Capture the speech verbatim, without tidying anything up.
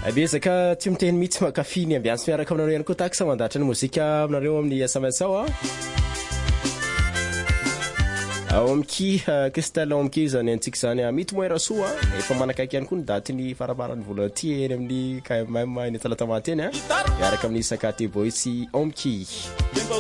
Abezaka tsy miteny mitsy makafiny ambiance miaraka aminareo ihany koa taksa mandatra ny mozika aminareo amin'ny S M S ao. Omki Cristal Omki zany antsika zany mity moera soa efa manakaiky ihany koa ny daty ny farabarany vola ty eny amin'ny K M M eny Talata mateny miaraka amin'ny Sakate Boy sy Omki.